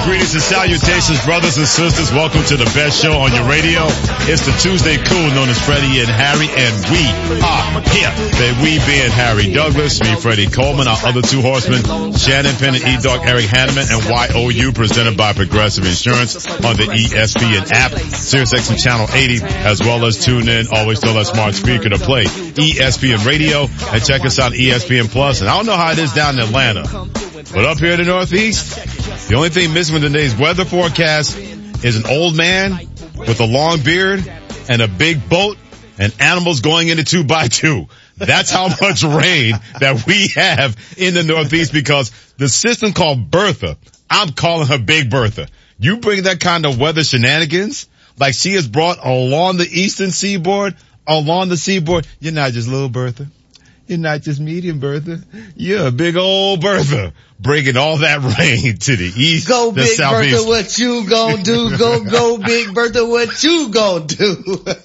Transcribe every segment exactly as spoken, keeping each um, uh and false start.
Greetings and salutations, brothers and sisters. Welcome to the best show on your radio. It's the Tuesday Cool known as Freddie and Harry, and we are here. They we being Harry Douglas, me Freddie Coleman, our other two horsemen, Shannon Penn and E-Dog Eric Hanneman, and Y O U, presented by Progressive Insurance on the E S P N app, SiriusXM Channel eighty, as well as tune in, always tell that smart speaker to play E S P N Radio, and check us out E S P N Plus. And I don't know how it is down in Atlanta, but up here in the Northeast, the only thing missing with today's weather forecast is an old man with a long beard and a big boat and animals going into two by two. That's how much rain that we have in the Northeast, because the system called Bertha, I'm calling her Big Bertha. You bring that kind of weather shenanigans like she has brought along the eastern seaboard, along the seaboard, you're not just little Bertha. You're not just medium Bertha. You're a big old Bertha, bringing all that rain to the east, go the Big southeast. Bertha, what you gonna do? Go, go Big Bertha, what you gonna do?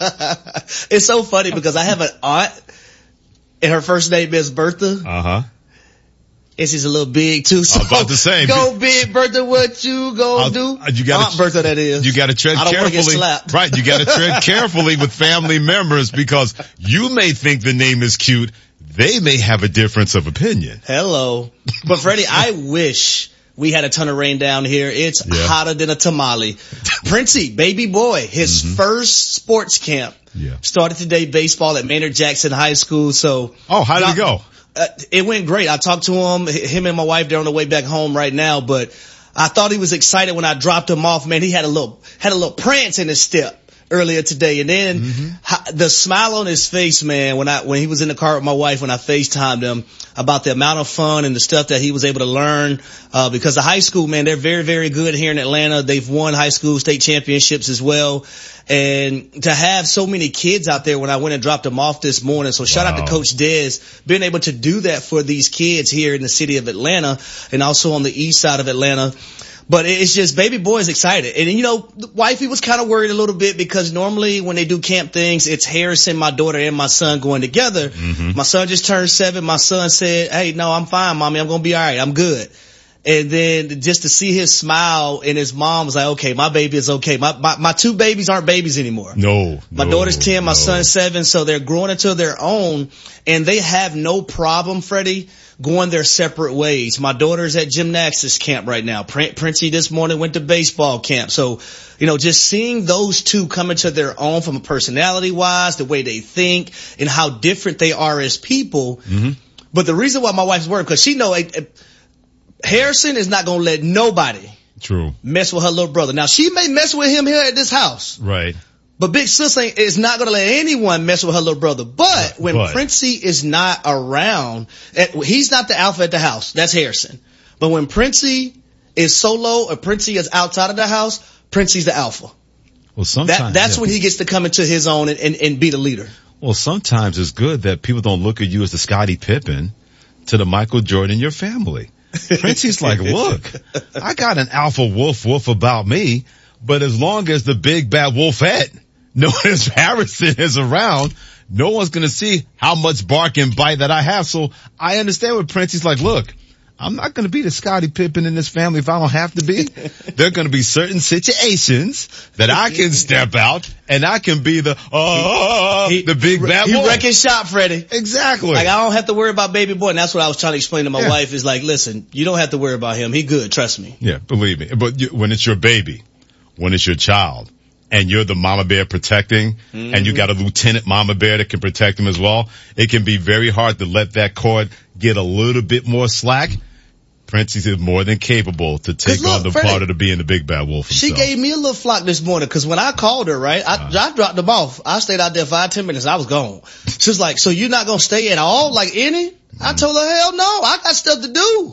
It's so funny because I have an aunt and her first name is Bertha. Uh-huh. And she's a little big too. So I was about to say. Go Big Bertha, what you gonna do? You gotta, Aunt Bertha, that is. You gotta tread I don't carefully. wanna get slapped. Right, you gotta tread carefully with family members, because you may think the name is cute. They may have a difference of opinion. Hello. But Freddie, I wish we had a ton of rain down here. It's yeah. hotter than a tamale. Princey, baby boy, his mm-hmm. first sports camp. Yeah. Started today, baseball at Maynard Jackson High School. So. Oh, how did it go? Uh, it went great. I talked to him, him and my wife, they're on the way back home right now, but I thought he was excited when I dropped him off. Man, he had a little, had a little prance in his step earlier today. And then mm-hmm. the smile on his face, man, when I, when he was in the car with my wife, when I FaceTimed him about the amount of fun and the stuff that he was able to learn, uh, because the high school, man, they're very, very good here in Atlanta. They've won high school state championships as well. And to have so many kids out there when I went and dropped them off this morning. So shout wow. out to Coach Dez, being able to do that for these kids here in the city of Atlanta and also on the east side of Atlanta. But it's just, baby boy is excited. And, you know, wifey was kind of worried a little bit because normally when they do camp things, it's Harrison, my daughter, and my son going together. Mm-hmm. My son just turned seven. My son said, hey, no, I'm fine, mommy. I'm going to be all right. I'm good. And then just to see his smile, and his mom was like, okay, my baby is okay. My, my, my two babies aren't babies anymore. No. My no, daughter's ten, my no. son's seven, so they're growing into their own, and they have no problem, Freddie, going their separate ways. My daughter's at gymnastics camp right now. Prin- Princey this morning went to baseball camp. So, you know, just seeing those two come into their own from a personality wise, the way they think, and how different they are as people. Mm-hmm. But the reason why my wife's worried, because she know it, it, Harrison is not going to let nobody True. mess with her little brother. Now, she may mess with him here at this house. Right. But Big Sis ain't, is not going to let anyone mess with her little brother. But when but. Princey is not around, he's not the alpha at the house. That's Harrison. But when Princey is solo or Princey is outside of the house, Princey's the alpha. Well, sometimes. That, that's yeah. when he gets to come into his own and, and, and be the leader. Well, sometimes it's good that people don't look at you as the Scottie Pippen to the Michael Jordan in your family. Princey's like, look, I got an alpha wolf wolf about me, but as long as the big bad wolfette, no as Harrison is around, no one's going to see how much bark and bite that I have. So I understand what Princey's like, look, I'm not going to be the Scottie Pippen in this family if I don't have to be. There are going to be certain situations that I can step out and I can be the, uh, he, the big bad boy. You wrecking shop, Freddie. Exactly. Like, I don't have to worry about baby boy. And that's what I was trying to explain to my yeah. wife is like, listen, you don't have to worry about him. He good. Trust me. Yeah, believe me. But you, when it's your baby, when it's your child, and you're the mama bear protecting, mm-hmm. and you got a lieutenant mama bear that can protect him as well, it can be very hard to let that cord get a little bit more slack. Princey is more than capable to take look, on the Freddie, part of the being the big bad wolf himself. She gave me a little flock this morning because when I called her, right, I, uh, I dropped them off. I stayed out there five, ten minutes. I was gone. She was like, so you're not going to stay at all? Like any? Mm-hmm. I told her, hell no. I got stuff to do.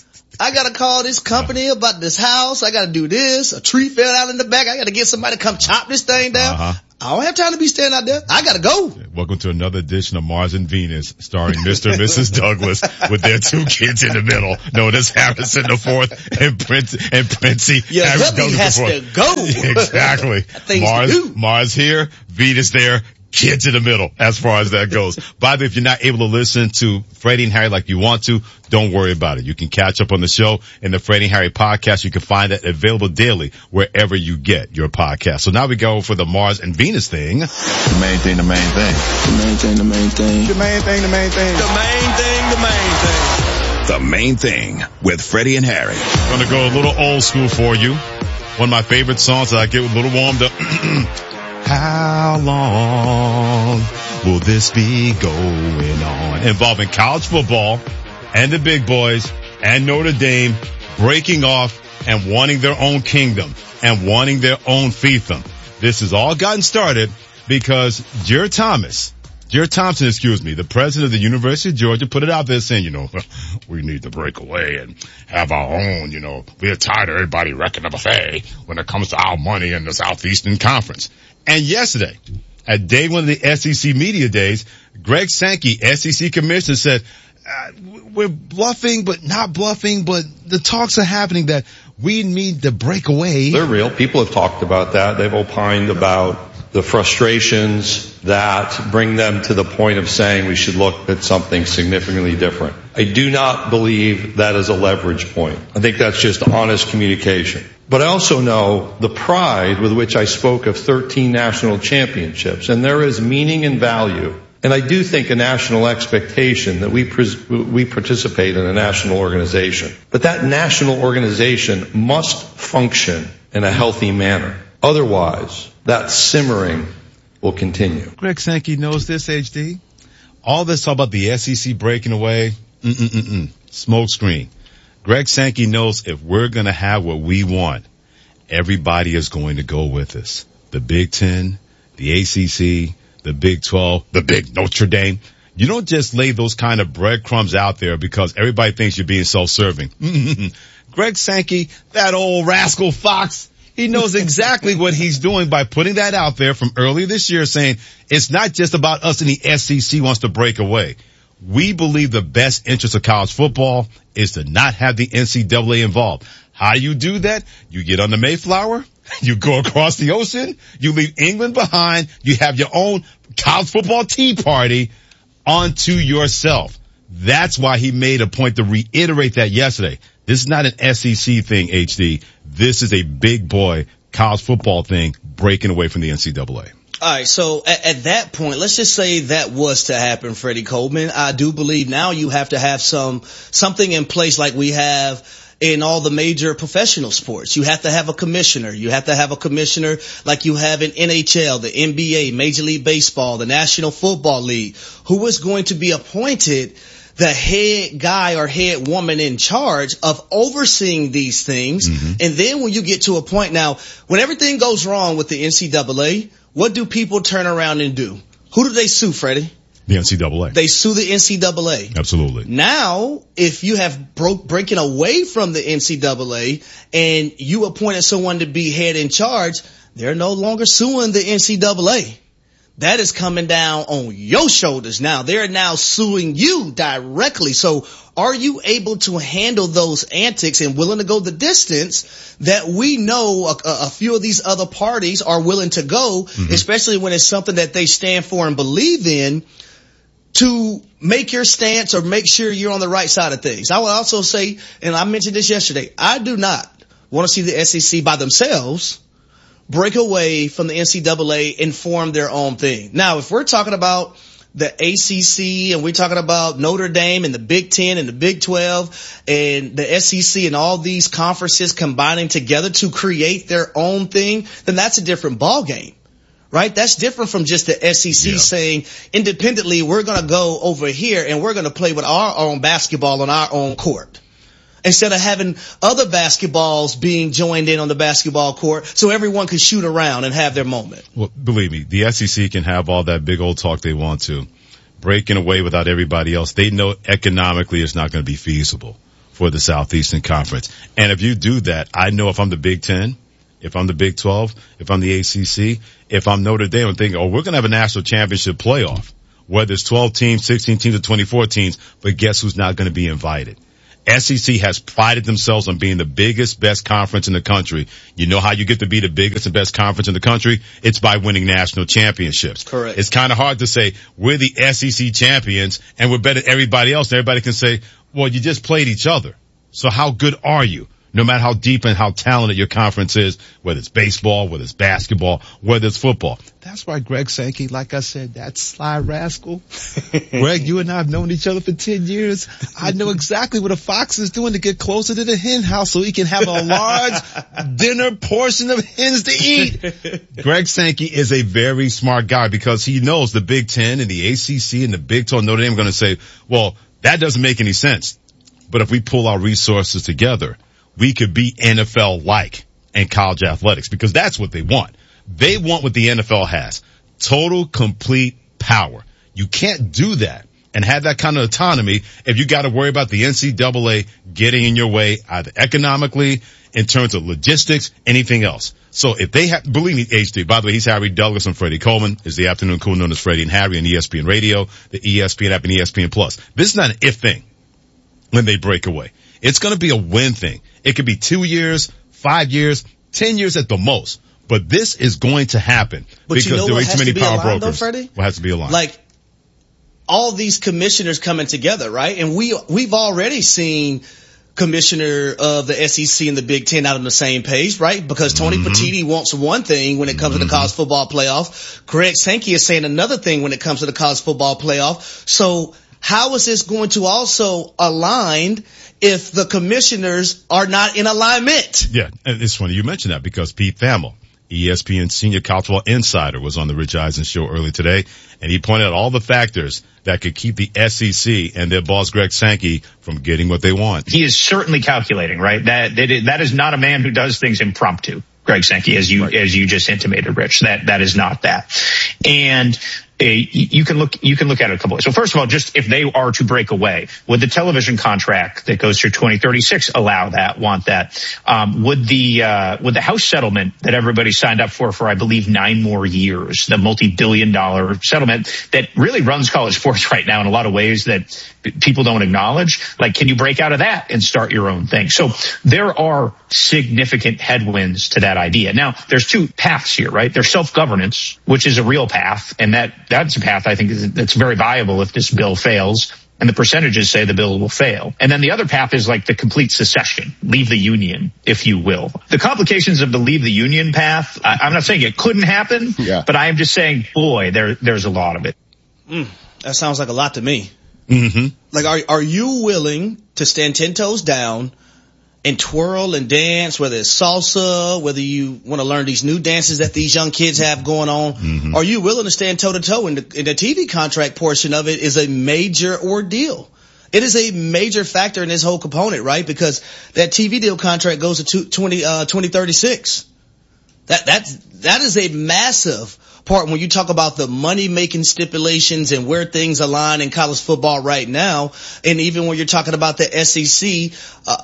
I got to call this company about this house. I got to do this. A tree fell out in the back. I got to get somebody to come chop this thing down. Uh-huh. I don't have time to be standing out there. I got to go. Welcome to another edition of Mars and Venus, starring Mister and Missus Douglas with their two kids in the middle, known as Harrison the Fourth and Prince and Princey. Yeah, Harris hubby has to go. Exactly. Mars, Mars here, Venus there. Get to the middle as far as that goes. By the way, if you're not able to listen to Freddie and Harry like you want to, don't worry about it. You can catch up on the show in the Freddie and Harry podcast. You can find it available daily wherever you get your podcast. So now we go for the Mars and Venus thing. The main thing, the main thing. The main thing, the main thing. The main thing, the main thing. The main thing, the main thing. The main thing with Freddie and Harry. I'm going to go a little old school for you. One of my favorite songs that I get a little warmed up. How long will this be going on? Involving college football and the big boys and Notre Dame breaking off and wanting their own kingdom and wanting their own fiefdom. This has all gotten started because Jared Thomas, Jared Thompson, excuse me, the president of the University of Georgia, put it out there saying, you know, we need to break away and have our own, you know, we're tired of everybody wrecking a buffet when it comes to our money in the Southeastern Conference. And yesterday, at day one of the S E C media days, Greg Sankey, S E C commissioner, said, uh, we're bluffing, but not bluffing, but the talks are happening that we need to break away. They're real. People have talked about that. They've opined about the frustrations that bring them to the point of saying we should look at something significantly different. I do not believe that is a leverage point. I think that's just honest communication. But I also know the pride with which I spoke of thirteen national championships, and there is meaning and value. And I do think a national expectation that we pres- we participate in a national organization. But that national organization must function in a healthy manner. Otherwise, that simmering will continue. Greg Sankey knows this, H D. All this talk about the S E C breaking away, mm-mm-mm-mm, smoke screen. Greg Sankey knows if we're going to have what we want, everybody is going to go with us. The Big Ten, the A C C, the Big twelve, the Big Notre Dame. You don't just lay those kind of breadcrumbs out there because everybody thinks you're being self-serving. Greg Sankey, that old rascal fox, he knows exactly what he's doing by putting that out there from earlier this year, saying it's not just about us and the S E C wants to break away. We believe the best interest of college football is to not have the N C double A involved. How do you do that? You get on the Mayflower, you go across the ocean, you leave England behind, you have your own college football tea party onto yourself. That's why he made a point to reiterate that yesterday. This is not an S E C thing, H D. This is a big boy college football thing breaking away from the N C double A. All right, so at, at that point, let's just say that was to happen, Freddie Coleman. I do believe now you have to have some something in place like we have in all the major professional sports. You have to have a commissioner. You have to have a commissioner like you have in N H L, the N B A, Major League Baseball, the National Football League, who is going to be appointed the head guy or head woman in charge of overseeing these things. Mm-hmm. And then when you get to a point now, when everything goes wrong with the N C double A, what do people turn around and do? Who do they sue, Freddie? The N C double A. They sue the N C double A. Absolutely. Now, if you have broke, breaking away from the N C double A and you appointed someone to be head in charge, they're no longer suing the N C double A. That is coming down on your shoulders now. They're now suing you directly. So are you able to handle those antics and willing to go the distance that we know a, a few of these other parties are willing to go, mm-hmm. especially when it's something that they stand for and believe in, to make your stance or make sure you're on the right side of things? I will also say, and I mentioned this yesterday, I do not want to see the S E C by themselves break away from the N C double A and form their own thing. Now, if we're talking about the A C C and we're talking about Notre Dame and the Big Ten and the Big twelve and the S E C and all these conferences combining together to create their own thing, then that's a different ball game, right? That's different from just the S E C yeah. saying independently, we're going to go over here and we're going to play with our own basketball on our own court, instead of having other basketballs being joined in on the basketball court so everyone can shoot around and have their moment. Well, believe me, the S E C can have all that big old talk they want to. Breaking away without everybody else, they know economically it's not going to be feasible for the Southeastern Conference. And if you do that, I know if I'm the Big Ten, if I'm the Big twelve, if I'm the A C C, if I'm Notre Dame, I'm thinking, oh, we're going to have a national championship playoff, whether it's twelve teams, sixteen teams, or twenty-four teams, but guess who's not going to be invited? S E C has prided themselves on being the biggest, best conference in the country. You know how you get to be the biggest and best conference in the country? It's by winning national championships. Correct. It's kind of hard to say we're the S E C champions and we're better than everybody else. And everybody can say, well, you just played each other. So how good are you? No matter how deep and how talented your conference is, whether it's baseball, whether it's basketball, whether it's football. That's why Greg Sankey, like I said, that sly rascal. Greg, you and I have known each other for ten years. I know exactly what a fox is doing to get closer to the hen house so he can have a large dinner portion of hens to eat. Greg Sankey is a very smart guy because he knows the Big Ten and the A C C and the Big twelve Notre Dame are going to say, well, that doesn't make any sense. But if we pull our resources together, we could be N F L-like in college athletics because that's what they want. They want what the N F L has. Total, complete power. You can't do that and have that kind of autonomy if you got to worry about the N C double A getting in your way either economically, in terms of logistics, anything else. So if they have, believe me, H D, by the way, he's Harry Douglas and Freddie Coleman, is the afternoon cool known as Freddie and Harry on E S P N Radio, the E S P N app and E S P N Plus. This is not an if thing when they break away. It's going to be a win thing. It could be two years, five years, ten years at the most. But this is going to happen but because you know there are what too has many to be power aligned, brokers. though, Freddie? What has to be aligned? Like all these commissioners coming together, right? And we we've already seen commissioner of the S E C and the Big Ten out on the same page, right? Because Tony mm-hmm. Petitti wants one thing when it comes mm-hmm. to the college football playoff. Greg Sankey is saying another thing when it comes to the college football playoff. So how is this going to also align if the commissioners are not in alignment? Yeah, and it's funny you mentioned that because Pete Thamel, E S P N senior college football insider, was on the Rich Eisen show earlier today, and he pointed out all the factors that could keep the S E C and their boss Greg Sankey from getting what they want. He is certainly calculating, right? That that is, that is not a man who does things impromptu. Greg Sankey, as you right. as you just intimated, Rich, that that is not that. And uh, you can look you can look at it a couple ways. So first of all, just if they are to break away, would the television contract that goes through twenty thirty-six allow that? Want that? Um, would the uh, would the House settlement that everybody signed up for for I believe nine more years, the multi-billion dollar settlement that really runs college sports right now in a lot of ways that p- people don't acknowledge? Like, can you break out of that and start your own thing? So there are significant headwinds to that idea. Now, there's two paths here, right? There's self-governance, which is a real path, and that that's a path I think is, that's very viable if this bill fails, and the percentages say the bill will fail. And then the other path is like the complete secession, leave the union, if you will. The complications of the leave the union path, I, I'm not saying it couldn't happen, yeah. but I am just saying, boy, there there's a lot of it. Mm, that sounds like a lot to me. Mm-hmm. Like, are are you willing to stand ten toes down and twirl and dance, whether it's salsa, whether you want to learn these new dances that these young kids have going on? Mm-hmm. Are you willing to stand toe to toe? And the T V contract portion of it is a major ordeal. It is a major factor in this whole component, right? Because that T V deal contract goes to twenty thirty-six. That, that's, that is a massive part when you talk about the money making stipulations and where things align in college football right now. And even when you're talking about the S E C, uh,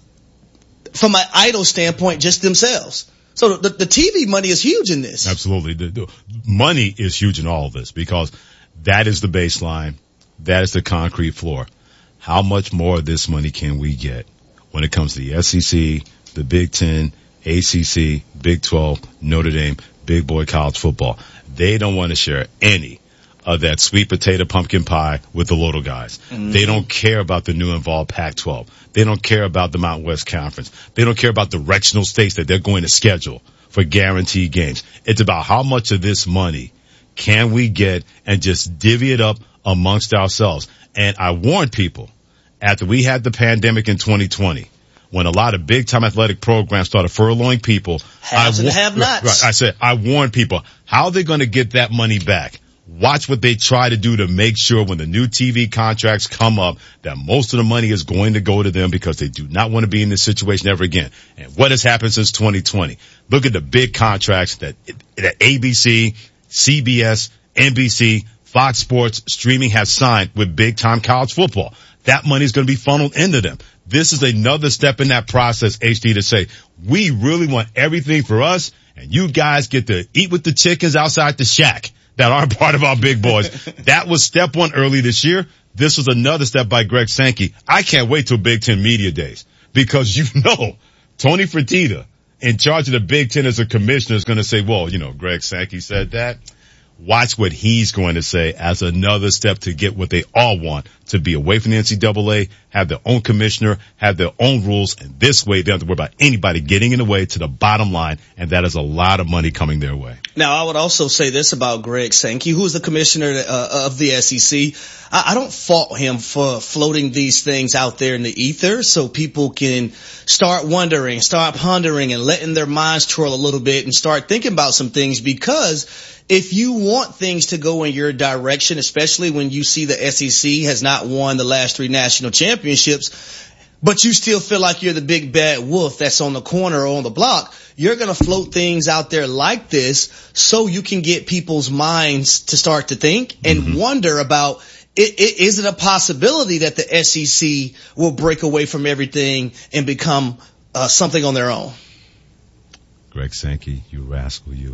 from an idol standpoint, just themselves. So the, the T V money is huge in this. Absolutely. The, the money is huge in all of this because that is the baseline. That is the concrete floor. How much more of this money can we get when it comes to the S E C, the Big Ten, A C C, Big twelve, Notre Dame, big boy college football? They don't want to share any of that sweet potato pumpkin pie with the little guys. Mm-hmm. They don't care about the new involved Pac twelve. They don't care about the Mountain West Conference. They don't care about the directional states that they're going to schedule for guaranteed games. It's about how much of this money can we get and just divvy it up amongst ourselves. And I warned people after we had the pandemic in twenty twenty, when a lot of big-time athletic programs started furloughing people. Haves I, and have-nots. Right, I said, I warned people, how are they going to get that money back? Watch what they try to do to make sure when the new T V contracts come up that most of the money is going to go to them because they do not want to be in this situation ever again. And what has happened since twenty twenty? Look at the big contracts that, that A B C, C B S, N B C, Fox Sports streaming has signed with big-time college football. That money is going to be funneled into them. This is another step in that process, H D, to say, we really want everything for us, and you guys get to eat with the chickens outside the shack that aren't part of our big boys. That was step one early this year. this was another step by Greg Sankey. I can't wait till Big Ten Media Days because you know Tony Fertitta, in charge of the Big Ten as a commissioner, is going to say, well, you know, Greg Sankey said that. Watch what he's going to say as another step to get what they all want, to be away from the N C double A, have their own commissioner, have their own rules, and this way they don't have to worry about anybody getting in the way to the bottom line, and that is a lot of money coming their way. Now, I would also say this about Greg Sankey, who is the commissioner uh, of the S E C. I, I don't fault him for floating these things out there in the ether so people can start wondering, start pondering, and letting their minds twirl a little bit and start thinking about some things, because if you want things to go in your direction, especially when you see the S E C has not won the last three national championships, but you still feel like you're the big bad wolf that's on the corner or on the block, you're going to float things out there like this so you can get people's minds to start to think and mm-hmm. wonder about, it, it, is it a possibility that the S E C will break away from everything and become uh, something on their own? Greg Sankey, you rascal, you.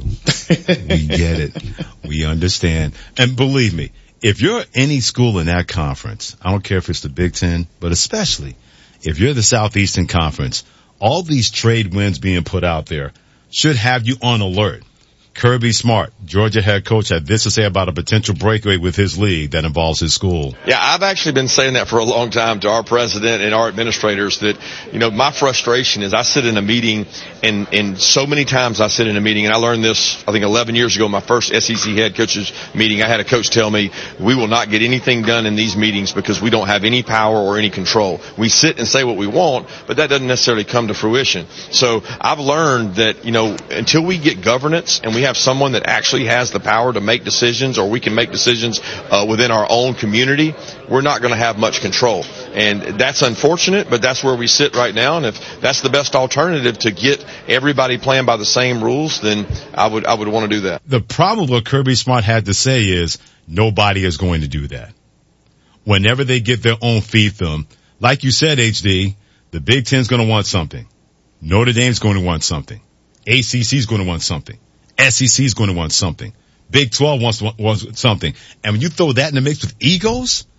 We get it. We understand. And believe me, if you're any school in that conference, I don't care if it's the Big Ten, but especially if you're the Southeastern Conference, all these trade winds being put out there should have you on alert. Kirby Smart, Georgia head coach, had this to say about a potential breakaway with his league that involves his school. Yeah, I've actually been saying that for a long time to our president and our administrators that, you know, my frustration is I sit in a meeting and, and so many times I sit in a meeting, and I learned this, I think eleven years ago, my first S E C head coaches meeting. I had a coach tell me, we will not get anything done in these meetings because we don't have any power or any control. We sit and say what we want, but that doesn't necessarily come to fruition. So I've learned that, you know, until we get governance and we have someone that actually has the power to make decisions, or we can make decisions uh, within our own community, we're not going to have much control. And that's unfortunate, but that's where we sit right now. And if that's the best alternative to get everybody playing by the same rules, then I would I would want to do that. The problem what Kirby Smart had to say is nobody is going to do that. Whenever they get their own fiefdom, like you said, H D, the Big Ten's going to want something. Notre Dame's going to want something. A C C's going to want something. S E C is going to want something. Big twelve wants, wants something. And when you throw that in the mix with egos,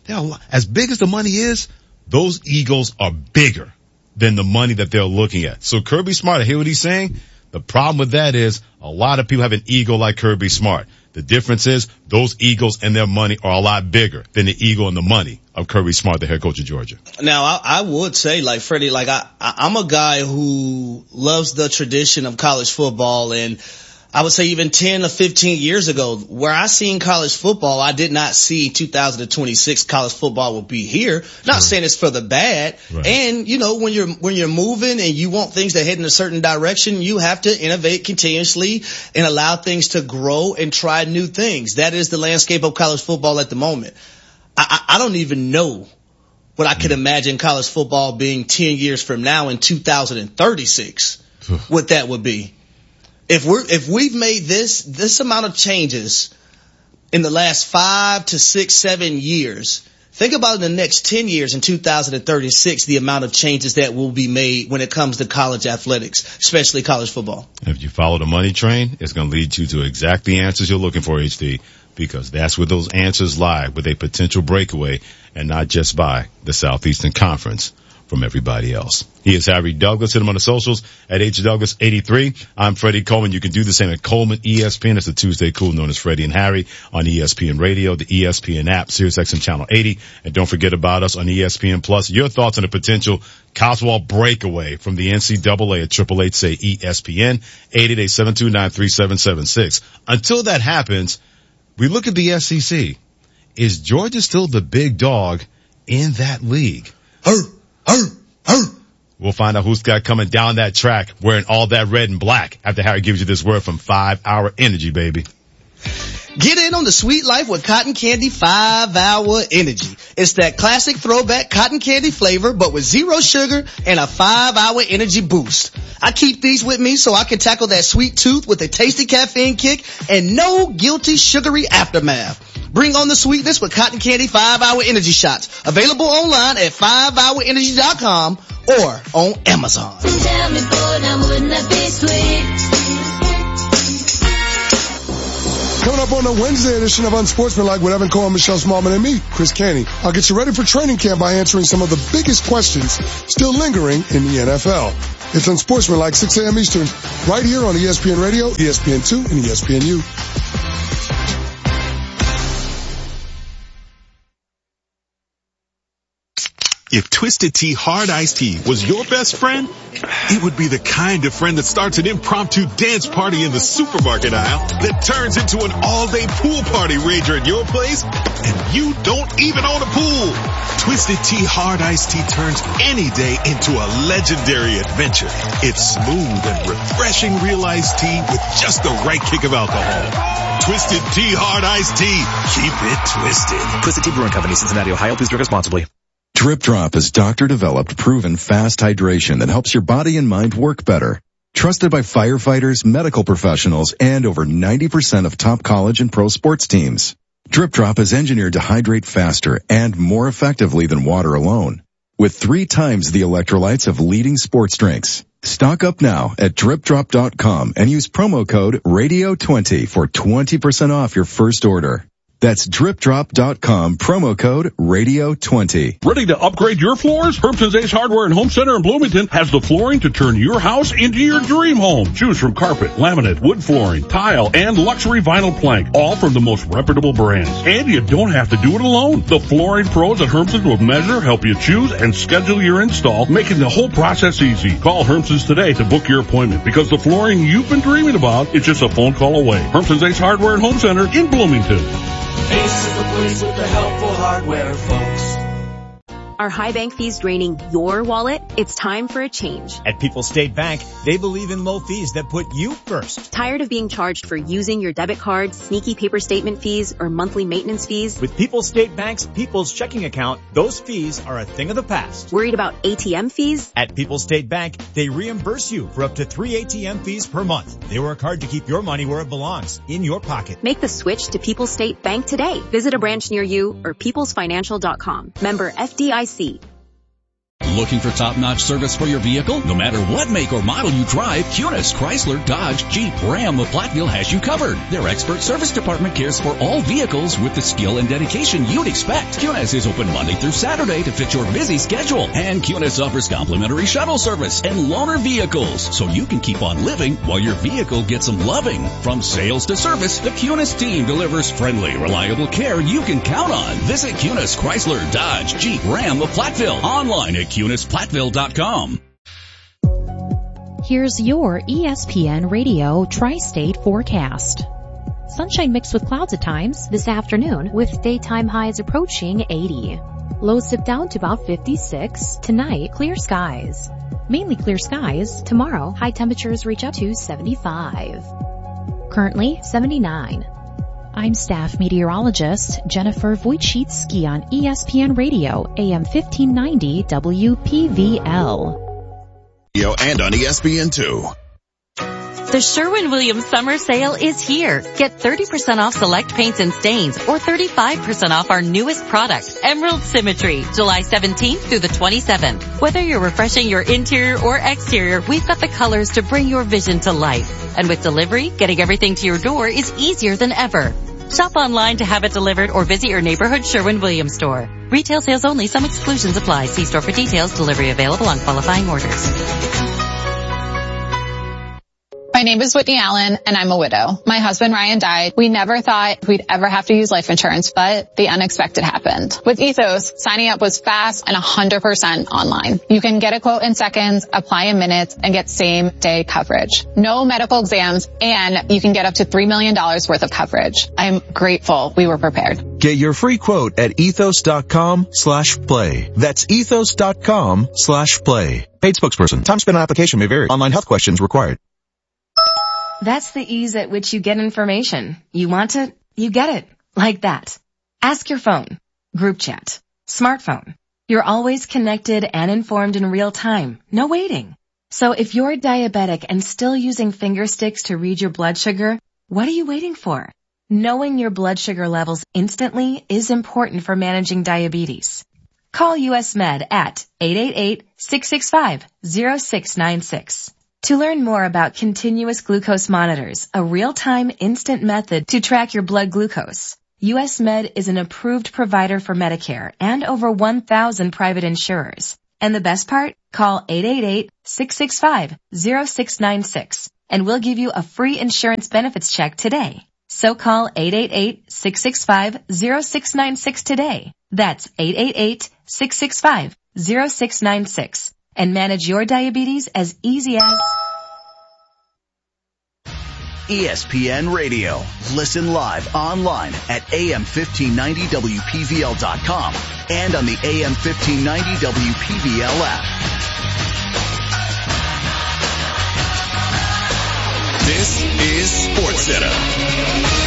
as big as the money is, those egos are bigger than the money that they're looking at. So Kirby Smart, I hear what he's saying. The problem with that is a lot of people have an ego like Kirby Smart. The difference is those egos and their money are a lot bigger than the ego and the money of Kirby Smart, the head coach of Georgia. Now, I, I would say, like Freddie, like I, I, I'm a guy who loves the tradition of college football, and I would say even ten or fifteen years ago, where I seen college football, I did not see two thousand twenty-six college football will be here. Not sure. Saying it's for the bad. Right. And, you know, when you're, when you're moving and you want things to head in a certain direction, you have to innovate continuously and allow things to grow and try new things. That is the landscape of college football at the moment. I, I, I don't even know what I could imagine college football being ten years from now in two thousand thirty-six, what that would be. If we're, if we've made this, this amount of changes in the last five to six, seven years, think about in the next ten years in two thousand thirty-six, the amount of changes that will be made when it comes to college athletics, especially college football. If you follow the money train, it's going to lead you to exact the answers you're looking for, H D, because that's where those answers lie, with a potential breakaway and not just by the Southeastern Conference from everybody else. He is Harry Douglas. Hit him on the socials at H Douglas eighty-three. I'm Freddie Coleman. You can do the same at Coleman E S P N. It's the Tuesday Cool known as Freddie and Harry on E S P N Radio, the E S P N app, SiriusXM Channel eighty. And don't forget about us on E S P N Plus. Your thoughts on a potential college football breakaway from the N C double A at triple eight say E S P N, eight eight eight, seven two nine, three seven seven six. Until that happens, we look at the S E C. Is Georgia still the big dog in that league? Her. Arr, arr. We'll find out who's got coming down that track wearing all that red and black after Harry gives you this word from five hour Energy, baby. Get in on the sweet life with Cotton Candy five hour Energy. It's that classic throwback cotton candy flavor, but with zero sugar and a five hour energy boost. I keep these with me so I can tackle that sweet tooth with a tasty caffeine kick and no guilty sugary aftermath. Bring on the sweetness with Cotton Candy five hour Energy Shots. Available online at five hour energy dot com or on Amazon. Tell me, boy, now wouldn't that be sweet? Coming up up on the Wednesday edition of Unsportsmanlike with Evan Cole, Michelle Smallman, and me, Chris Caney. I'll get you ready for training camp by answering some of the biggest questions still lingering in the N F L. It's Unsportsmanlike, six a.m. Eastern, right here on E S P N Radio, E S P N two, and E S P N U. If Twisted Tea Hard Iced Tea was your best friend, it would be the kind of friend that starts an impromptu dance party in the supermarket aisle that turns into an all-day pool party rager at your place, and you don't even own a pool. Twisted Tea Hard Iced Tea turns any day into a legendary adventure. It's smooth and refreshing real iced tea with just the right kick of alcohol. Twisted Tea Hard Iced Tea. Keep it twisted. Twisted Tea Brewing Company, Cincinnati, Ohio. Please drink responsibly. Drip Drop is doctor-developed, proven fast hydration that helps your body and mind work better. Trusted by firefighters, medical professionals, and over ninety percent of top college and pro sports teams. Drip Drop is engineered to hydrate faster and more effectively than water alone, with three times the electrolytes of leading sports drinks. Stock up now at drip drop dot com and use promo code radio twenty for twenty percent off your first order. That's drip drop dot com, promo code radio twenty. Ready to upgrade your floors? Hermson's Ace Hardware and Home Center in Bloomington has the flooring to turn your house into your dream home. Choose from carpet, laminate, wood flooring, tile, and luxury vinyl plank, all from the most reputable brands. And you don't have to do it alone. The flooring pros at Hermson's will measure, help you choose, and schedule your install, making the whole process easy. Call Hermson's today to book your appointment, because the flooring you've been dreaming about is just a phone call away. Hermson's Ace Hardware and Home Center in Bloomington. Ace is the place with the helpful hardware, folks. Are high bank fees draining your wallet? It's time for a change. At People's State Bank, they believe in low fees that put you first. Tired of being charged for using your debit card, sneaky paper statement fees, or monthly maintenance fees? With People's State Bank's People's Checking Account, those fees are a thing of the past. Worried about A T M fees? At People's State Bank, they reimburse you for up to three A T M fees per month. They work hard to keep your money where it belongs, in your pocket. Make the switch to People's State Bank today. Visit a branch near you or peoples financial dot com. Member F D I C. Looking for top-notch service for your vehicle? No matter what make or model you drive, Kunis, Chrysler, Dodge, Jeep, Ram of Platteville has you covered. Their expert service department cares for all vehicles with the skill and dedication you'd expect. Kunis is open Monday through Saturday to fit your busy schedule. And Kunis offers complimentary shuttle service and loaner vehicles, so you can keep on living while your vehicle gets some loving. From sales to service, the Kunis team delivers friendly, reliable care you can count on. Visit Kunis, Chrysler, Dodge, Jeep, Ram of Platteville. Online at Kunis Platteville dot com. Here's your E S P N Radio Tri-State forecast. Sunshine mixed with clouds at times this afternoon, with daytime highs approaching eighty. Lows dip down to about fifty-six. Tonight, clear skies. Mainly clear skies. Tomorrow, high temperatures reach up to seventy-five. Currently, seventy-nine. I'm staff meteorologist Jennifer Wojcicki on E S P N Radio, A M fifteen ninety W P V L. And on E S P N two. The Sherwin-Williams summer sale is here. Get thirty percent off select paints and stains, or thirty-five percent off our newest product, Emerald Symmetry, July seventeenth through the twenty-seventh. Whether you're refreshing your interior or exterior, we've got the colors to bring your vision to life. And with delivery, getting everything to your door is easier than ever. Shop online to have it delivered or visit your neighborhood Sherwin-Williams store. Retail sales only. Some exclusions apply. See store for details. Delivery available on qualifying orders. My name is Whitney Allen, and I'm a widow. My husband, Ryan, died. We never thought we'd ever have to use life insurance, but the unexpected happened. With Ethos, signing up was fast and one hundred percent online. You can get a quote in seconds, apply in minutes, and get same-day coverage. No medical exams, and you can get up to three million dollars worth of coverage. I'm grateful we were prepared. Get your free quote at ethos.com slash play. That's ethos.com slash play. Paid spokesperson. Time spent on application may vary. Online health questions required. That's the ease at which you get information. You want it, you get it. Like that. Ask your phone. Group chat. Smartphone. You're always connected and informed in real time. No waiting. So if you're diabetic and still using finger sticks to read your blood sugar, what are you waiting for? Knowing your blood sugar levels instantly is important for managing diabetes. Call U S Med at eight eight eight, six six five, zero six nine six. To learn more about continuous glucose monitors, a real-time instant method to track your blood glucose, U S Med is an approved provider for Medicare and over one thousand private insurers. And the best part? Call eight eight eight, six six five, zero six nine six and we'll give you a free insurance benefits check today. So call eight eight eight, six six five, zero six nine six today. That's eight eight eight, six six five, zero six nine six and manage your diabetes as easy as E S P N Radio. Listen live online at A M fifteen ninety W P V L dot com and on the A M fifteen ninety W P V L app. This is SportsCenter.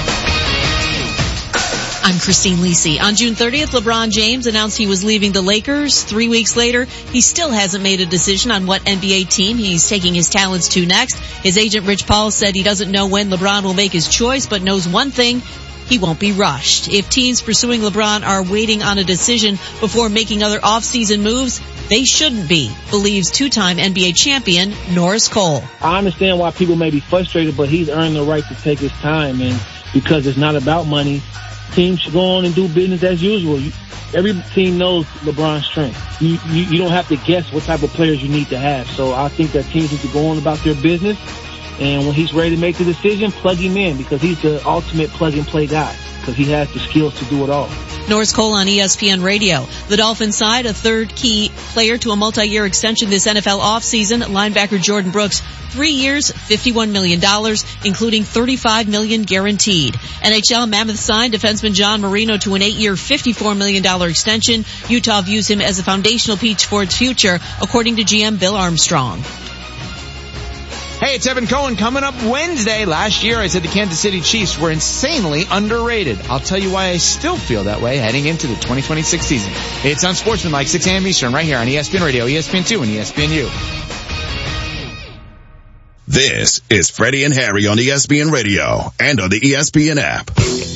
I'm Christine Lisi. On June thirtieth, LeBron James announced he was leaving the Lakers. Three weeks later, he still hasn't made a decision on what N B A team he's taking his talents to next. His agent Rich Paul said he doesn't know when LeBron will make his choice, but knows one thing: he won't be rushed. If teams pursuing LeBron are waiting on a decision before making other off-season moves, they shouldn't be, believes two-time N B A champion Norris Cole. I understand why people may be frustrated, but he's earned the right to take his time, and because it's not about money, teams should go on and do business as usual. You, every team knows LeBron's strength. You, you, you don't have to guess what type of players you need to have. So I think that teams need to go on about their business. And when he's ready to make the decision, plug him in, because he's the ultimate plug-and-play guy, because he has the skills to do it all. Norris Cole on E S P N Radio. The Dolphins side a third key player to a multi-year extension this N F L offseason. Linebacker Jordan Brooks, three years, fifty-one million dollars, including thirty-five million dollars guaranteed. N H L Mammoth signed defenseman John Marino to an eight-year, fifty-four million dollars extension. Utah views him as a foundational piece for its future, according to G M Bill Armstrong. Hey, it's Evan Cohen. Coming up Wednesday. Last year I said the Kansas City Chiefs were insanely underrated. I'll tell you why I still feel that way heading into the twenty twenty-six season. It's Unsportsmanlike, six a.m. Eastern, right here on E S P N Radio, E S P N two, and E S P N U. This is Freddie and Harry on E S P N Radio and on the E S P N app.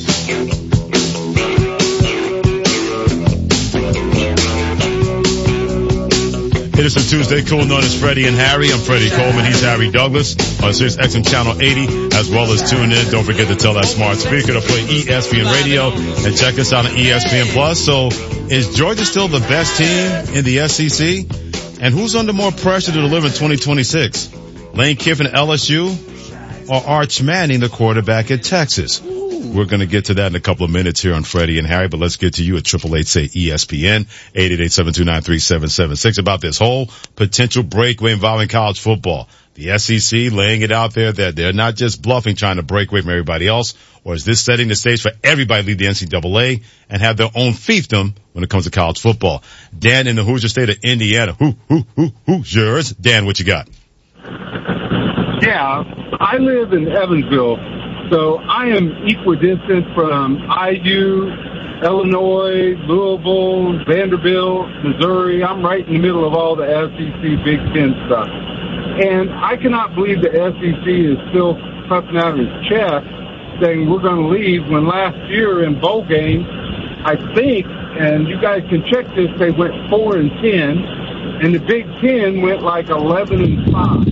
It is a Tuesday Cool known as Freddie and Harry. I'm Freddie Coleman. He's Harry Douglas on Sirius X M Channel eighty, as well as tune in. Don't forget to tell that smart speaker to play E S P N Radio and check us out on E S P N Plus. So is Georgia still the best team in the S E C? And who's under more pressure to deliver in twenty twenty-six? Lane Kiffin at L S U or Arch Manning, the quarterback at Texas? We're going to get to that in a couple of minutes here on Freddie and Harry, but let's get to you at triple eight say E S P N, eight eight eight, seven two nine, three seven seven six about this whole potential breakaway involving college football. The S E C laying it out there that they're not just bluffing trying to break away from everybody else, or is this setting the stage for everybody to leave the N C double A and have their own fiefdom when it comes to college football? Dan in the Hoosier state of Indiana. Who, who, who, Hoosiers? Dan, what you got? Yeah, I live in Evansville. So I am equidistant from I U, Illinois, Louisville, Vanderbilt, Missouri. I'm right in the middle of all the S E C Big Ten stuff. And I cannot believe the S E C is still puffing out his chest saying we're going to leave, when last year in bowl games, I think, and you guys can check this, they went four and ten, and the Big Ten went like eleven and five.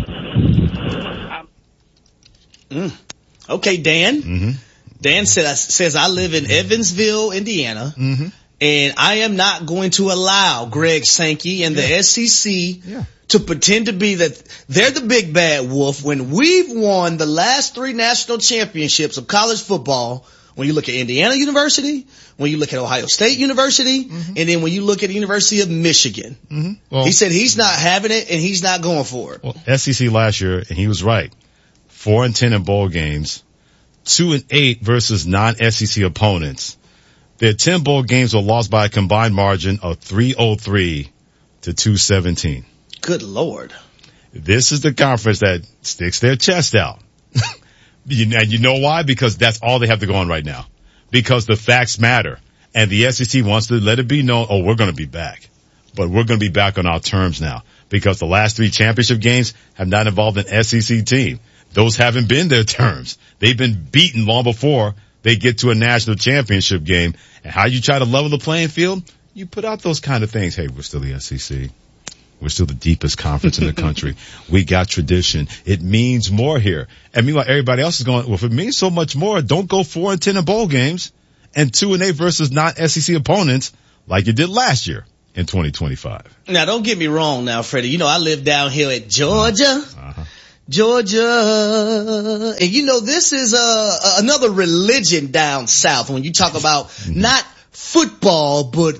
Mm. Okay, Dan. Mm-hmm. Dan said, says, I live in Evansville, Indiana, mm-hmm. and I am not going to allow Greg Sankey and yeah. the S E C yeah. to pretend to be that they're the big bad wolf when we've won the last three national championships of college football. When you look at Indiana University, when you look at Ohio State University, mm-hmm. and then when you look at the University of Michigan. Mm-hmm. Well, he said he's not having it and he's not going for it. Well, S E C last year, and he was right. Four and ten in bowl games, two and eight versus non-S E C opponents. Their ten bowl games were lost by a combined margin of three oh three to two seventeen. Good Lord. This is the conference that sticks their chest out. And you know why? Because that's all they have to go on right now. Because the facts matter. And the S E C wants to let it be known, oh, we're going to be back. But we're going to be back on our terms now. Because the last three championship games have not involved an S E C team. Those haven't been their terms. They've been beaten long before they get to a national championship game. And how you try to level the playing field? You put out those kind of things. Hey, we're still the S E C. We're still the deepest conference in the country. We got tradition. It means more here. And meanwhile, everybody else is going, well, if it means so much more, don't go four and ten in bowl games and two and eight versus non-S E C opponents like you did last year in twenty twenty-five. Now, don't get me wrong now, Freddie. You know, I live down here at Georgia. Uh-huh. Georgia. And you know, this is uh, another religion down south when you talk about mm-hmm. not football, but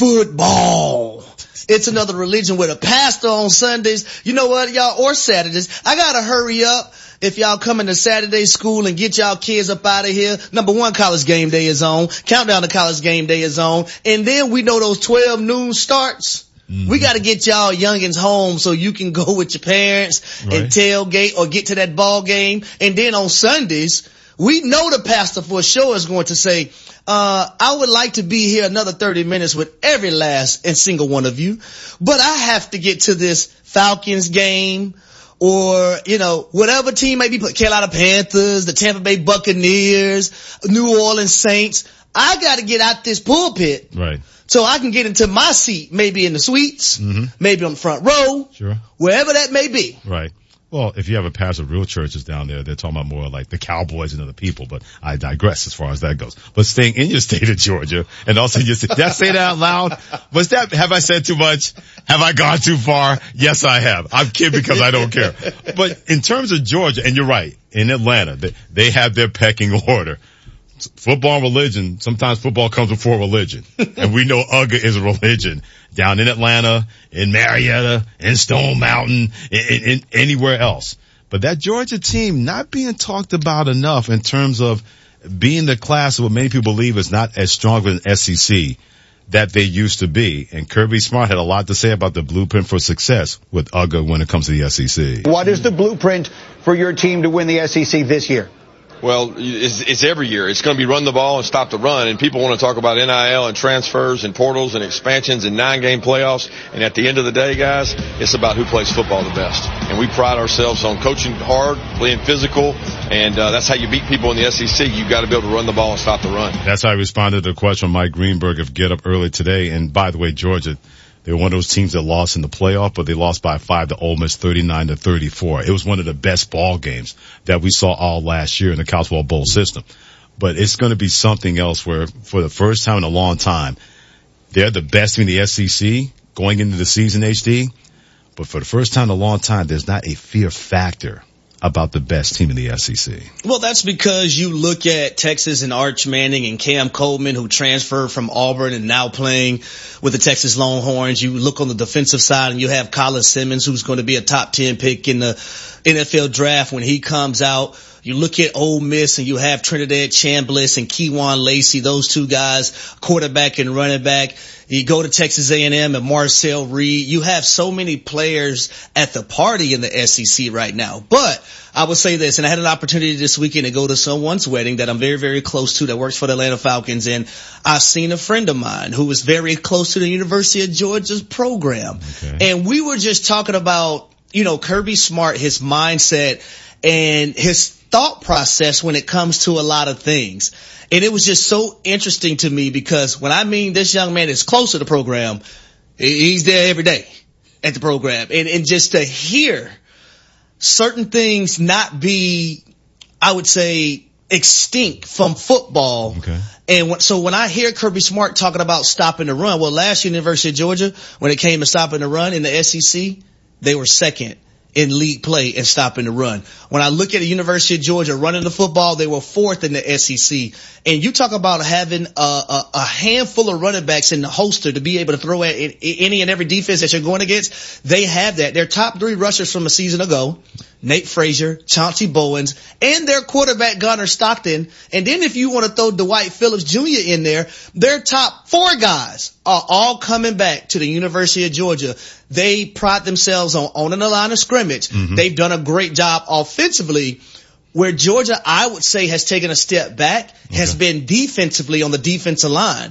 football. It's another religion with a pastor on Sundays. You know what, y'all, or Saturdays. I gotta hurry up if y'all coming to Saturday school and get y'all kids up out of here. Number one, college game day is on. Countdown to college game day is on. And then we know those twelve noon starts. Mm-hmm. We gotta get y'all youngins home so you can go with your parents right. and tailgate or get to that ball game. And then on Sundays, we know the pastor for sure is going to say, uh, I would like to be here another thirty minutes with every last and single one of you, but I have to get to this Falcons game or, you know, whatever team may be, Carolina Panthers, the Tampa Bay Buccaneers, New Orleans Saints. I got to get out this pulpit. Right. So I can get into my seat, maybe in the suites, mm-hmm. maybe on the front row, sure, wherever that may be. Right. Well, if you have a pastor of real churches down there, they're talking about more like the Cowboys and other people, but I digress as far as that goes. But staying in your state of Georgia and also your state, did I say that out loud? Was that, have I said too much? Have I gone too far? Yes, I have. I'm kidding because I don't care. But in terms of Georgia, and you're right, in Atlanta, they, they have their pecking order. Football and religion, sometimes football comes before religion. And we know U G A is a religion. Down in Atlanta, in Marietta, in Stone Mountain, in, in, in anywhere else. But that Georgia team not being talked about enough in terms of being the class of what many people believe is not as strong as an S E C that they used to be. And Kirby Smart had a lot to say about the blueprint for success with U G A when it comes to the S E C. What is the blueprint for your team to win the S E C this year? Well, it's, it's every year. It's going to be run the ball and stop the run. And people want to talk about N I L and transfers and portals and expansions and nine-game playoffs. And at the end of the day, guys, it's about who plays football the best. And we pride ourselves on coaching hard, playing physical, and uh, that's how you beat people in the S E C. You've got to be able to run the ball and stop the run. That's how I responded to the question from Mike Greenberg of Get Up early today. And by the way, Georgia, they were one of those teams that lost in the playoff, but they lost by five to Ole Miss, thirty-nine to thirty-four. It was one of the best ball games that we saw all last year in the College Football Bowl system. But it's going to be something else where, for the first time in a long time, they're the best team in the S E C going into the season, H D. But for the first time in a long time, there's not a fear factor about the best team in the S E C. Well, that's because you look at Texas and Arch Manning and Cam Coleman, who transferred from Auburn and now playing with the Texas Longhorns. You look on the defensive side and you have Colin Simmons, who's going to be a top ten pick in the N F L draft when he comes out. You look at Ole Miss and you have Trinidad Chambliss and Keywan Lacey, those two guys, quarterback and running back. You go to Texas A and M and Marcel Reed. You have so many players at the party in the S E C right now. But I would say this, and I had an opportunity this weekend to go to someone's wedding that I'm very, very close to that works for the Atlanta Falcons. And I've seen a friend of mine who was very close to the University of Georgia's program. Okay. And we were just talking about, you know, Kirby Smart, his mindset and his thought process when it comes to a lot of things. And it was just so interesting to me because when I mean this young man is close to the program, he's there every day at the program. And, and just to hear certain things not be, I would say, extinct from football. Okay. And when, so when I hear Kirby Smart talking about stopping the run, well, last year, University of Georgia, when it came to stopping the run in the S E C, they were second in league play and stopping the run. When I look at the University of Georgia running the football, they were fourth in the S E C. And you talk about having a, a, a handful of running backs in the holster to be able to throw at any and every defense that you're going against. They have that. Their top three rushers from a season ago, Nate Frazier, Chauncey Bowens, and their quarterback Gunnar Stockton. And then if you want to throw Dwight Phillips Junior in there, their top four guys are all coming back to the University of Georgia. They pride themselves on owning the line of scrimmage. Mm-hmm. They've done a great job offensively. Where Georgia, I would say, has taken a step back, okay, has been defensively on the defensive line.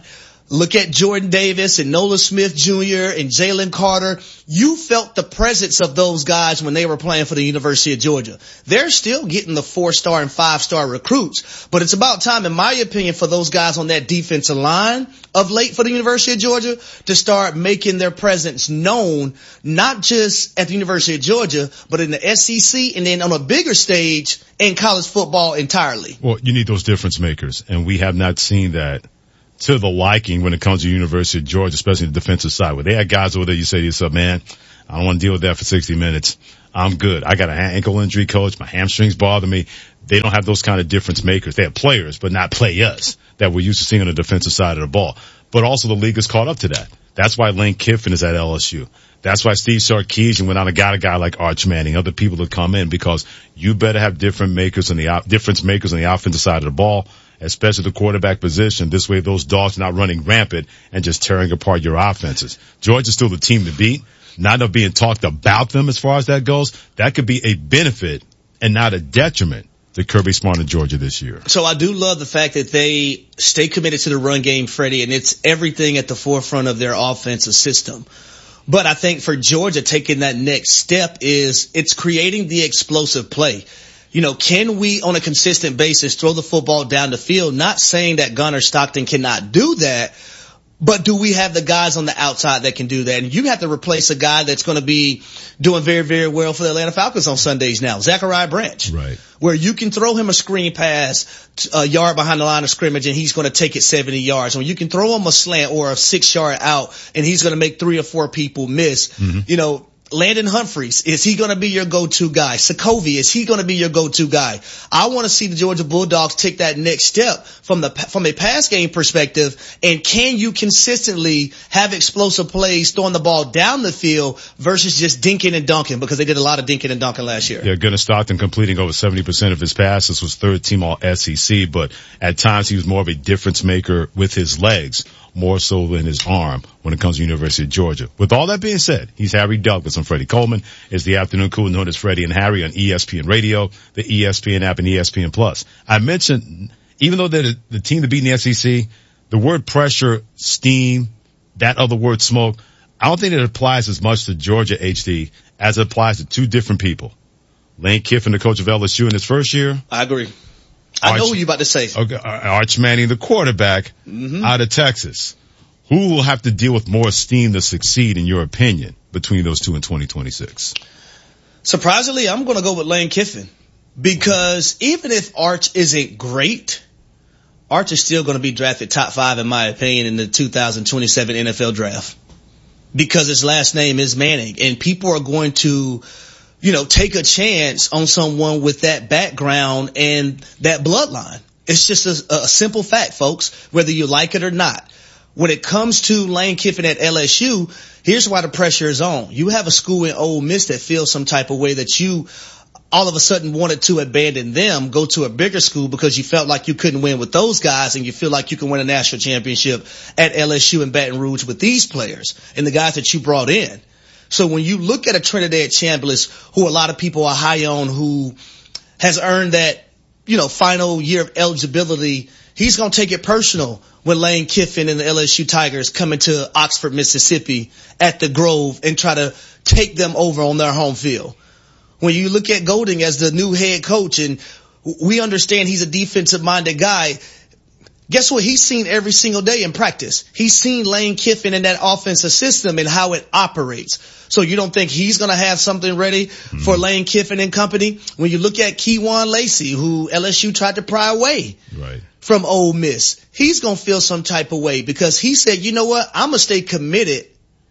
Look at Jordan Davis and Nolan Smith Junior and Jalen Carter. You felt the presence of those guys when they were playing for the University of Georgia. They're still getting the four-star and five-star recruits, but it's about time, in my opinion, for those guys on that defensive line of late for the University of Georgia to start making their presence known, not just at the University of Georgia, but in the S E C and then on a bigger stage in college football entirely. Well, you need those difference makers, and we have not seen that to the liking when it comes to University of Georgia, especially the defensive side, where they had guys over there, you say to yourself, man, I don't want to deal with that for sixty minutes. I'm good. I got an ankle injury, coach. My hamstrings bother me. They don't have those kind of difference makers. They have players, but not players that we're used to seeing on the defensive side of the ball. But also the league has caught up to that. That's why Lane Kiffin is at L S U. That's why Steve Sarkisian went out and got a guy like Arch Manning, other people to come in, because you better have different makers on the difference makers on the offensive side of the ball, especially the quarterback position. This way those dogs are not running rampant and just tearing apart your offenses. Georgia's still the team to beat. Not enough being talked about them as far as that goes. That could be a benefit and not a detriment to Kirby Smart in Georgia this year. So I do love the fact that they stay committed to the run game, Freddie, and it's everything at the forefront of their offensive system. But I think for Georgia, taking that next step is it's creating the explosive play. You know, can we on a consistent basis throw the football down the field? Not saying that Gunnar Stockton cannot do that, but do we have the guys on the outside that can do that? And you have to replace a guy that's going to be doing very, very well for the Atlanta Falcons on Sundays now, Zachariah Branch. Right. Where you can throw him a screen pass a yard behind the line of scrimmage and he's going to take it seventy yards. When you can throw him a slant or a six yard out and he's going to make three or four people miss, mm-hmm. you know, Landon Humphreys, is he going to be your go-to guy? Sokovia, is he going to be your go-to guy? I want to see the Georgia Bulldogs take that next step from the from a pass game perspective. And can you consistently have explosive plays throwing the ball down the field versus just dinking and dunking? Because they did a lot of dinking and dunking last year. Yeah, Gunnar Stockton completing over seventy percent of his passes, was third team all S E C, but at times he was more of a difference maker with his legs, more so than his arm when it comes to University of Georgia. With all that being said, he's Harry Douglas. I'm Freddie Coleman. It's the afternoon cool known as Freddie and Harry on E S P N Radio, the E S P N app, and E S P N Plus. I mentioned, even though they're the, the team to beat in the S E C, the word pressure, steam, that other word smoke, I don't think it applies as much to Georgia H D as it applies to two different people. Lane Kiffin, the coach of L S U in his first year. I agree. I Arch, know what you're about to say. Okay, Arch Manning, the quarterback mm-hmm. out of Texas. Who will have to deal with more steam to succeed, in your opinion, between those two in twenty twenty-six? Surprisingly, I'm going to go with Lane Kiffin, because even if Arch isn't great, Arch is still going to be drafted top five, in my opinion, in the two thousand twenty-seven N F L draft, because his last name is Manning, and people are going to, you know, take a chance on someone with that background and that bloodline. It's just a, a simple fact, folks, whether you like it or not. When it comes to Lane Kiffin at L S U, here's why the pressure is on. You have a school in Ole Miss that feels some type of way that you all of a sudden wanted to abandon them, go to a bigger school because you felt like you couldn't win with those guys, and you feel like you can win a national championship at L S U and Baton Rouge with these players and the guys that you brought in. So when you look at a Trinidad Chambliss, who a lot of people are high on, who has earned that, you know, final year of eligibility, he's going to take it personal when Lane Kiffin and the L S U Tigers come into Oxford, Mississippi at the Grove and try to take them over on their home field. When you look at Golding as the new head coach, and we understand he's a defensive-minded guy, guess what? He's seen every single day in practice. He's seen Lane Kiffin in that offensive system and how it operates. So you don't think he's going to have something ready mm-hmm. for Lane Kiffin and company? When you look at Keywan Lacey, who L S U tried to pry away right. from Ole Miss, he's going to feel some type of way because he said, you know what? I'm going to stay committed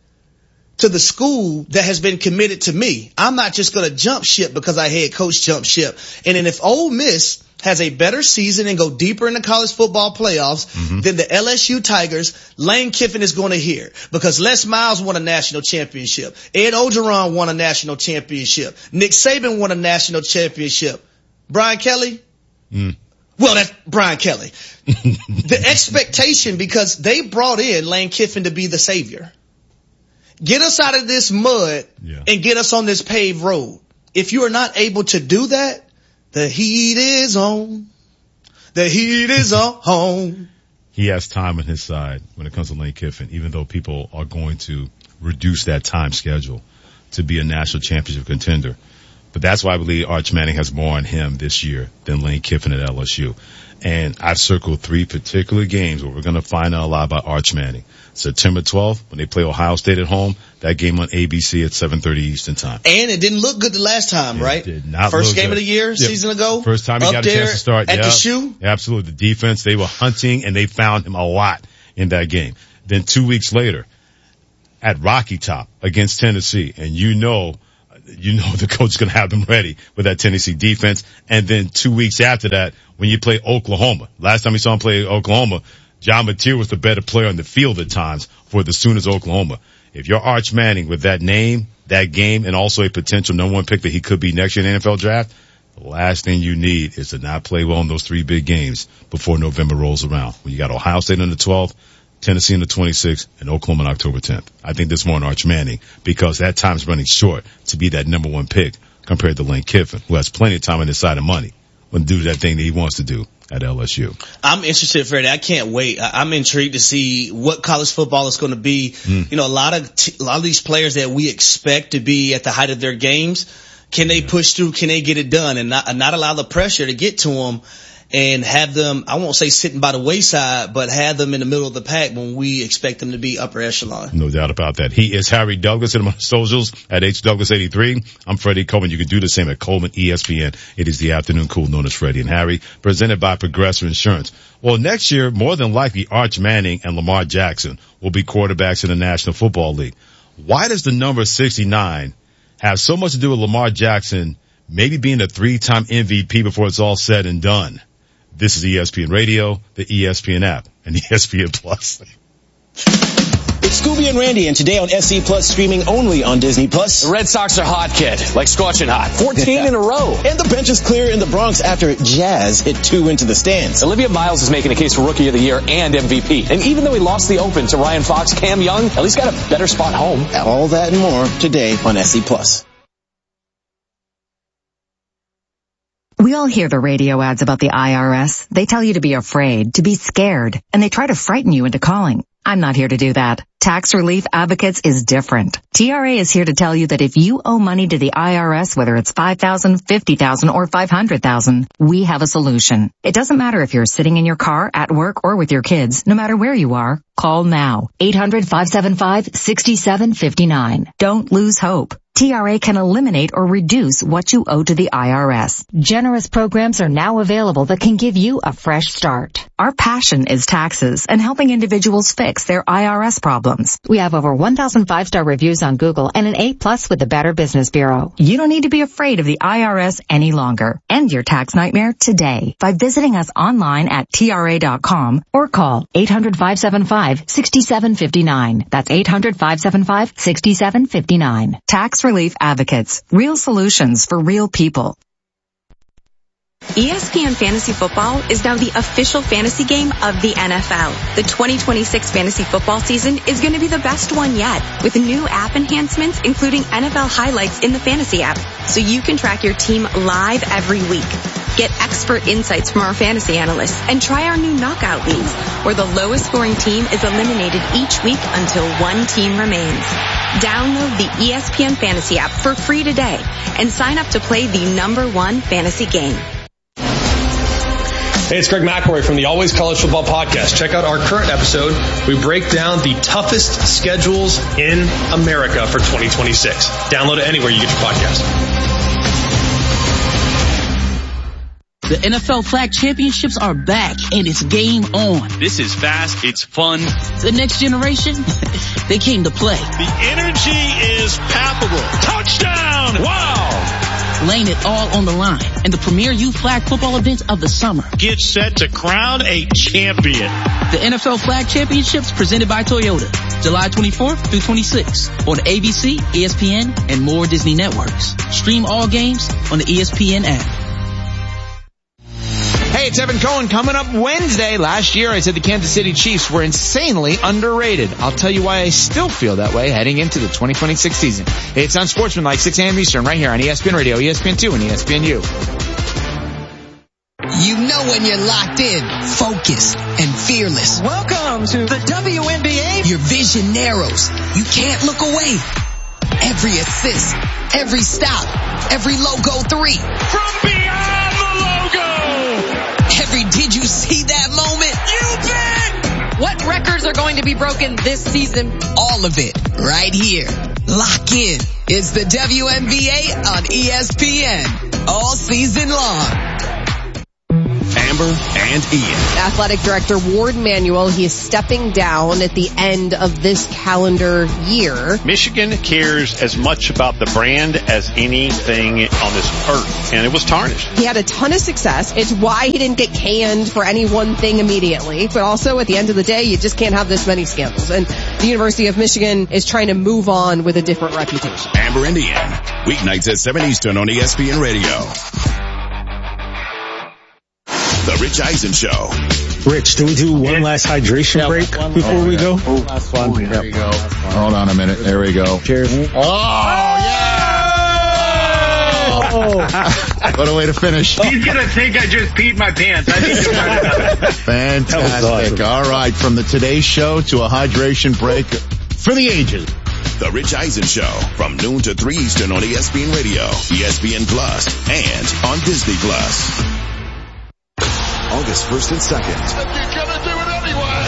to the school that has been committed to me. I'm not just going to jump ship because I head coach jump ship. And then if Ole Miss has a better season and go deeper in the college football playoffs mm-hmm. than the L S U Tigers, Lane Kiffin is going to hear, because Les Miles won a national championship. Ed Orgeron won a national championship. Nick Saban won a national championship. Brian Kelly? Mm. Well, that's Brian Kelly. The expectation, because they brought in Lane Kiffin to be the savior. Get us out of this mud yeah. and get us on this paved road. If you are not able to do that, the heat is on. The heat is on. he has time on his side when it comes to Lane Kiffin, even though people are going to reduce that time schedule to be a national championship contender. But that's why I believe Arch Manning has more on him this year than Lane Kiffin at L S U. And I've circled three particular games where we're going to find out a lot about Arch Manning. September twelfth, when they play Ohio State at home, that game on A B C at seven thirty Eastern time. And it didn't look good the last time, it right? Did not First look game good. of the year, yeah. season ago. First time he got a chance to start. At yeah. the shoe? Absolutely. The defense, they were hunting and they found him a lot in that game. Then two weeks later, at Rocky Top against Tennessee, and you know, you know the coach is going to have them ready with that Tennessee defense. And then two weeks after that, when you play Oklahoma, last time we saw him play Oklahoma, John Mateer was the better player on the field at times for the Sooners Oklahoma. If you're Arch Manning with that name, that game, and also a potential number one pick that he could be next year in the N F L draft, the last thing you need is to not play well in those three big games before November rolls around. When you got Ohio State on the twelfth, Tennessee on the twenty-sixth, and Oklahoma on October tenth. I think this more on Arch Manning because that time's running short to be that number one pick compared to Lane Kiffin, who has plenty of time on his side of money when to do that thing that he wants to do at L S U. I'm interested, Freddie. I can't wait. I'm intrigued to see what college football is going to be. Mm. You know, a lot of t- a lot of these players that we expect to be at the height of their games, can they push through? Can they get it done and not, and not allow the pressure to get to them and have them, I won't say sitting by the wayside, but have them in the middle of the pack when we expect them to be upper echelon. No doubt about that. He is Harry Douglas at my socials at H Douglas eighty-three. I'm Freddie Coleman. You can do the same at Coleman E S P N. It is the afternoon cool known as Freddie and Harry, presented by Progressive Insurance. Well, next year, more than likely, Arch Manning and Lamar Jackson will be quarterbacks in the National Football League. Why does the number sixty-nine have so much to do with Lamar Jackson maybe being a three-time M V P before it's all said and done? This is E S P N Radio, the E S P N app, and E S P N Plus. It's Scooby and Randy, and today on S C Plus, streaming only on Disney Plus. The Red Sox are hot, kid, like scorching hot. fourteen in a row. And the bench is clear in the Bronx after Jazz hit two into the stands. Olivia Miles is making a case for Rookie of the Year and M V P. And even though he lost the Open to Ryan Fox, Cam Young at least got a better spot home. All that and more today on S C Plus. We all hear the radio ads about the I R S. They tell you to be afraid, to be scared, and they try to frighten you into calling. I'm not here to do that. Tax Relief Advocates is different. T R A is here to tell you that if you owe money to the I R S, whether it's five thousand dollars, fifty thousand dollars, or five hundred thousand dollars, we have a solution. It doesn't matter if you're sitting in your car, at work, or with your kids. No matter where you are, call now. eight hundred, five seven five, six seven five nine. Don't lose hope. T R A can eliminate or reduce what you owe to the I R S. Generous programs are now available that can give you a fresh start. Our passion is taxes and helping individuals fix their I R S problems. We have over one thousand five-star reviews on Google and an A plus with the Better Business Bureau. You don't need to be afraid of the I R S any longer. End your tax nightmare today by visiting us online at T R A dot com or call eight hundred, five seven five, six seven five nine. That's eight hundred, five seven five, six seven five nine. Tax Relief Advocates. Real solutions for real people. E S P N Fantasy Football is now the official fantasy game of the N F L. The twenty twenty-six fantasy football season is going to be the best one yet, with new app enhancements including N F L highlights in the fantasy app, so you can track your team live every week. Get expert insights from our fantasy analysts and try our new knockout leagues, where the lowest scoring team is eliminated each week until one team remains. Download the E S P N Fantasy app for free today and sign up to play the number one fantasy game. Hey, it's Greg McElroy from the Always College Football Podcast. Check out our current episode. We break down the toughest schedules in America for twenty twenty-six. Download it anywhere you get your podcast. The N F L Flag Championships are back, and it's game on. This is fast. It's fun. The next generation, they came to play. The energy is palpable. Touchdown! Wow! Laying it all on the line, and the premier youth flag football event of the summer. Get set to crown a champion. The N F L Flag Championships presented by Toyota, July twenty-fourth through twenty-sixth on A B C, E S P N, and more Disney networks. Stream all games on the E S P N app. Hey, it's Evan Cohen. Coming up Wednesday. Last year I said the Kansas City Chiefs were insanely underrated. I'll tell you why I still feel that way heading into the twenty twenty-six season. It's Unsportsmanlike, six a.m. Eastern, right here on E S P N Radio, E S P N two, and E S P N U. You know when you're locked in, focused, and fearless. Welcome to the W N B A. Your vision narrows. You can't look away. Every assist, every stop, every logo three. From beyond the logo. Every did you see that moment? You bet. What records are going to be broken this season? All of it right here. Lock in. It's the W N B A on E S P N. All season long. Amber and Ian. Athletic Director Ward Manuel, he is stepping down at the end of this calendar year. Michigan cares as much about the brand as anything on this earth, and it was tarnished. He had a ton of success. It's why he didn't get canned for any one thing immediately, but also at the end of the day, you just can't have this many scandals. And the University of Michigan is trying to move on with a different reputation. Amber and Ian, weeknights at seven Eastern on E S P N Radio. The Rich Eisen Show. Rich, do we do one last hydration yeah, break before oh, we yeah. go? Oh, last one. There yep. we go. Hold on a minute. There we go. Cheers. Oh, yeah! Oh. What a way to finish. He's going to think I just peed my pants. I need to find another. Fantastic. Awesome. All right. From the Today Show to a hydration break for the ages. The Rich Eisen Show from noon to three Eastern on E S P N Radio, E S P N Plus, and on Disney Plus. August first and second. You're gonna do it anyway.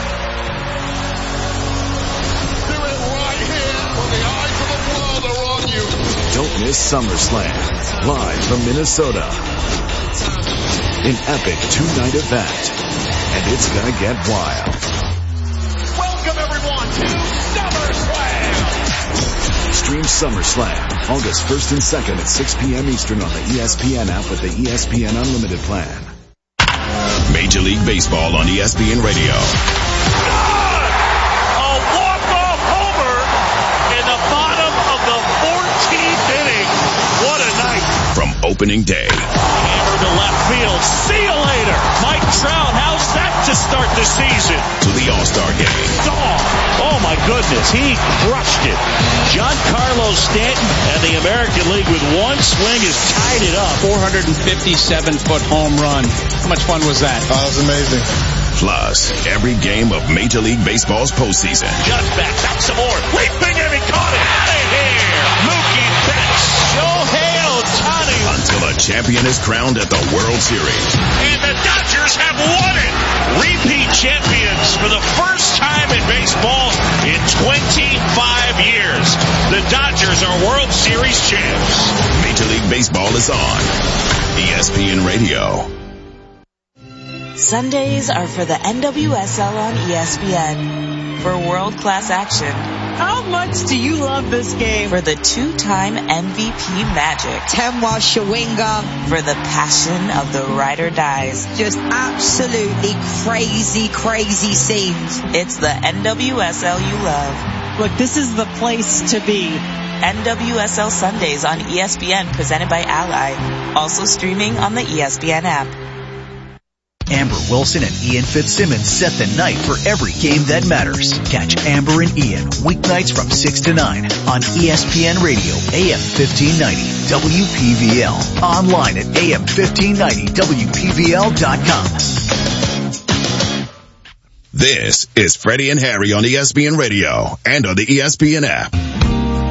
Do it right here when the eyes of the world are on you. Don't miss SummerSlam, live from Minnesota. An epic two-night event, and it's gonna get wild. Welcome everyone to SummerSlam. Stream SummerSlam August first and second at six p.m. Eastern on the E S P N app with the E S P N Unlimited plan. Major League Baseball on E S P N Radio. A walk-off homer in the bottom of the fourteenth inning. What a night. From opening day. Hammer to left field. See you later. Mike Trout, how's that to start the season? To the All-Star game. Oh, oh my goodness, he crushed it. Giancarlo Stanton and the American League with one swing has tied it up. four hundred fifty-seven foot home run. How much fun was that? Oh, that was amazing. Plus, every game of Major League Baseball's postseason. Just back, back some more. Leaping and he caught it. Out of here. Mookie Betts. Shohei Ohtani. Until a champion is crowned at the World Series. And the Dodgers have won it. Repeat champions for the first time in baseball in twenty-five years. The Dodgers are World Series champs. Major League Baseball is on E S P N Radio. Sundays are for the N W S L on E S P N. For world-class action. How much do you love this game? For the two-time M V P magic. Temwa Shawinga. For the passion of the ride or dies. Just absolutely crazy, crazy scenes. It's the N W S L you love. Look, this is the place to be. N W S L Sundays on E S P N presented by Ally. Also streaming on the E S P N app. Amber Wilson and Ian Fitzsimmons set the night for every game that matters. Catch Amber and Ian weeknights from six to nine on E S P N Radio, A M fifteen ninety, W P V L. Online at A M fifteen ninety W P V L dot com. This is Freddie and Harry on E S P N Radio and on the E S P N app.